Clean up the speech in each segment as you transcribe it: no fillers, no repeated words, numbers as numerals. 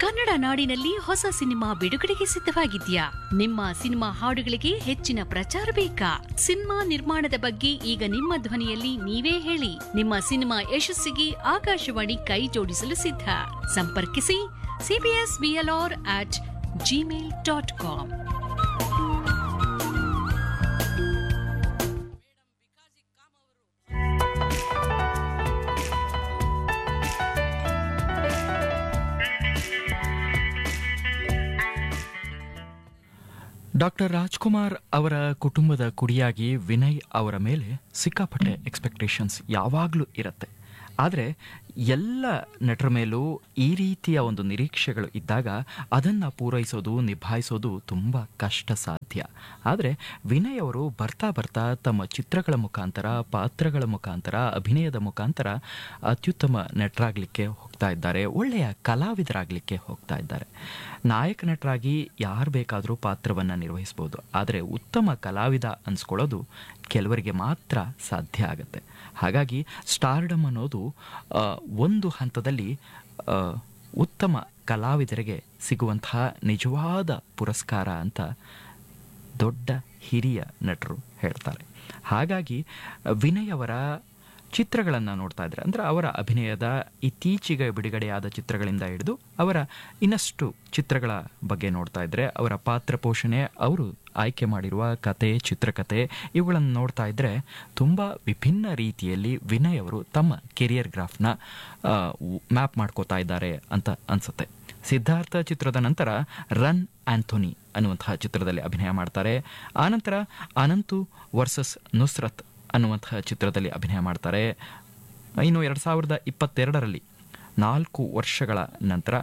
ಕನ್ನಡ ನಾಡಿನಲ್ಲಿ ಹೊಸ ಸಿನಿಮಾ ಬಿಡುಗಡೆಗೆ ಸಿದ್ಧವಾಗಿದ್ಯಾ? ನಿಮ್ಮ ಸಿನಿಮಾ ಹಾಡುಗಳಿಗೆ ಹೆಚ್ಚಿನ ಪ್ರಚಾರ ಬೇಕಾ? ಸಿನಿಮಾ ನಿರ್ಮಾಣದ ಬಗ್ಗೆ ಈಗ ನಿಮ್ಮ ಧ್ವನಿಯಲ್ಲಿ ನೀವೇ ಹೇಳಿ. ನಿಮ್ಮ ಸಿನಿಮಾ ಯಶಸ್ಸಿಗೆ ಆಕಾಶವಾಣಿ ಕೈ ಜೋಡಿಸಲು ಸಿದ್ಧ. ಸಂಪರ್ಕಿಸಿ cbsblr@gmail.com. ಡಾಕ್ಟರ್ ರಾಜ್ಕುಮಾರ್ ಅವರ ಕುಟುಂಬದ ಕುಡಿಯಾಗಿ ವಿನಯ್ ಅವರ ಮೇಲೆ ಸಿಕ್ಕಾಪಟ್ಟೆ ಎಕ್ಸ್ಪೆಕ್ಟೇಷನ್ಸ್ ಯಾವಾಗಲೂ ಇರುತ್ತೆ. ಆದರೆ ಎಲ್ಲ ನಟರ ಮೇಲೂ ಈ ರೀತಿಯ ಒಂದು ನಿರೀಕ್ಷೆಗಳು ಇದ್ದಾಗ ಅದನ್ನು ಪೂರೈಸೋದು, ನಿಭಾಯಿಸೋದು ತುಂಬ ಕಷ್ಟ ಸಾಧ್ಯ. ಆದರೆ ವಿನಯ್ ಅವರು ಬರ್ತಾ ಬರ್ತಾ ತಮ್ಮ ಚಿತ್ರಗಳ ಮುಖಾಂತರ, ಪಾತ್ರಗಳ ಮುಖಾಂತರ, ಅಭಿನಯದ ಮುಖಾಂತರ ಅತ್ಯುತ್ತಮ ನಟರಾಗಲಿಕ್ಕೆ ಹೋಗ್ತಾ ಇದ್ದಾರೆ, ಒಳ್ಳೆಯ ಕಲಾವಿದರಾಗಲಿಕ್ಕೆ ಹೋಗ್ತಾ ಇದ್ದಾರೆ. ನಾಯಕ ನಟರಾಗಿ ಯಾರು ಬೇಕಾದರೂ ಪಾತ್ರವನ್ನು ನಿರ್ವಹಿಸ್ಬೋದು, ಆದರೆ ಉತ್ತಮ ಕಲಾವಿದ ಅನ್ಸ್ಕೊಳ್ಳೋದು ಕೆಲವರಿಗೆ ಮಾತ್ರ ಸಾಧ್ಯ ಆಗುತ್ತೆ. ಹಾಗಾಗಿ ಸ್ಟಾರ್ಡಮ್ ಅನ್ನೋದು ಒಂದು ಹಂತದಲ್ಲಿ ಉತ್ತಮ ಕಲಾವಿದರಿಗೆ ಸಿಗುವಂತಹ ನಿಜವಾದ ಪುರಸ್ಕಾರ ಅಂತ ದೊಡ್ಡ ಹಿರಿಯ ನಟರು ಹೇಳ್ತಾರೆ. ಹಾಗಾಗಿ ವಿನಯ್ ಅವರ ಚಿತ್ರಗಳನ್ನು ನೋಡ್ತಾ ಇದ್ರೆ, ಅಂದರೆ ಅವರ ಅಭಿನಯದ ಇತ್ತೀಚೆಗೆ ಬಿಡುಗಡೆಯಾದ ಚಿತ್ರಗಳಿಂದ ಹಿಡಿದು ಅವರ ಇನ್ನಷ್ಟು ಚಿತ್ರಗಳ ಬಗ್ಗೆ ನೋಡ್ತಾ ಇದ್ರೆ, ಅವರ ಪಾತ್ರ ಪೋಷಣೆ, ಅವರು ಆಯ್ಕೆ ಮಾಡಿರುವ ಕತೆ, ಚಿತ್ರಕಥೆ ಇವುಗಳನ್ನು ನೋಡ್ತಾ ಇದ್ರೆ ತುಂಬ ವಿಭಿನ್ನ ರೀತಿಯಲ್ಲಿ ವಿನಯ್ ಅವರು ತಮ್ಮ ಕೆರಿಯರ್ ಗ್ರಾಫ್ನ ಮ್ಯಾಪ್ ಮಾಡ್ಕೋತಾ ಇದ್ದಾರೆ ಅಂತ ಅನ್ಸುತ್ತೆ. ಸಿದ್ಧಾರ್ಥ ಚಿತ್ರದ ನಂತರ ರನ್ ಆಂಥೋನಿ ಅನ್ನುವಂತಹ ಚಿತ್ರದಲ್ಲಿ ಅಭಿನಯ ಮಾಡ್ತಾರೆ. ಆನಂತರ ಅನಂತು ವರ್ಸಸ್ ನುಸ್ರತ್ ಅನ್ನುವಂತಹ ಚಿತ್ರದಲ್ಲಿ ಅಭಿನಯ ಮಾಡ್ತಾರೆ. ಇನ್ನು 2022ರಲ್ಲಿ 4 ವರ್ಷಗಳ ನಂತರ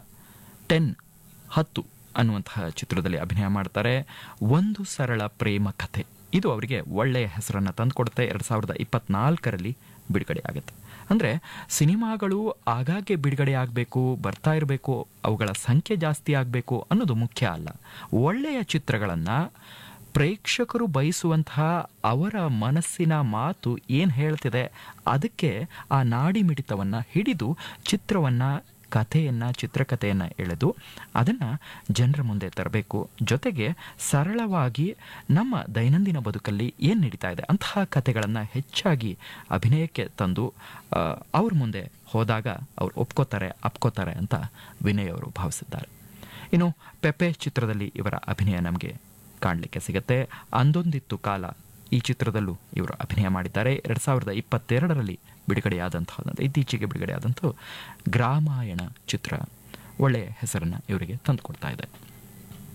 10 ಅನ್ನುವಂತಹ ಚಿತ್ರದಲ್ಲಿ ಅಭಿನಯ ಮಾಡ್ತಾರೆ. ಒಂದು ಸರಳ ಪ್ರೇಮ ಕಥೆ, ಇದು ಅವರಿಗೆ ಒಳ್ಳೆಯ ಹೆಸರನ್ನು ತಂದುಕೊಡುತ್ತೆ. 2024ರಲ್ಲಿ ಬಿಡುಗಡೆ ಆಗುತ್ತೆ. ಅಂದರೆ ಸಿನಿಮಾಗಳು ಆಗಾಗ್ಗೆ ಬಿಡುಗಡೆ ಆಗಬೇಕು, ಬರ್ತಾ ಇರಬೇಕು, ಅವುಗಳ ಸಂಖ್ಯೆ ಜಾಸ್ತಿ ಆಗಬೇಕು ಅನ್ನೋದು ಮುಖ್ಯ ಅಲ್ಲ. ಒಳ್ಳೆಯ ಚಿತ್ರಗಳನ್ನು ಪ್ರೇಕ್ಷಕರು ಬಯಸುವಂತಹ ಅವರ ಮನಸ್ಸಿನ ಮಾತು ಏನು ಹೇಳ್ತಿದೆ ಅದಕ್ಕೆ ಆ ನಾಡಿ ಮಿಡಿತವನ್ನು ಹಿಡಿದು ಚಿತ್ರವನ್ನು, ಕಥೆಯನ್ನು, ಚಿತ್ರಕಥೆಯನ್ನು ಎಳೆದು ಅದನ್ನು ಜನರ ಮುಂದೆ ತರಬೇಕು. ಜೊತೆಗೆ ಸರಳವಾಗಿ ನಮ್ಮ ದೈನಂದಿನ ಬದುಕಲ್ಲಿ ಏನು ನಡೀತಾ ಇದೆ ಅಂತಹ ಕಥೆಗಳನ್ನು ಹೆಚ್ಚಾಗಿ ಅಭಿನಯಕ್ಕೆ ತಂದು ಅವ್ರ ಮುಂದೆ ಹೋದಾಗ ಅವ್ರು ಅಪ್ಕೋತಾರೆ ಅಂತ ವಿನಯ್ ಅವರು ಭಾವಿಸಿದ್ದಾರೆ. ಇನ್ನು ಪೆಪೆ ಚಿತ್ರದಲ್ಲಿ ಇವರ ಅಭಿನಯ ನಮಗೆ ಕಾಣಲಿಕ್ಕೆ ಸಿಗುತ್ತೆ. ಅಂದೊಂದಿತ್ತು ಕಾಲ ಈ ಚಿತ್ರದಲ್ಲೂ ಇವರು ಅಭಿನಯ ಮಾಡಿದ್ದಾರೆ. 2022ರಲ್ಲಿ ಬಿಡುಗಡೆಯಾದಂತಹ, ಇತ್ತೀಚೆಗೆ ಬಿಡುಗಡೆಯಾದಂಥ ಗ್ರಾಮಾಯಣ ಚಿತ್ರ ಒಳ್ಳೆಯ ಹೆಸರನ್ನು ಇವರಿಗೆ ತಂದುಕೊಡ್ತಾ ಇದೆ.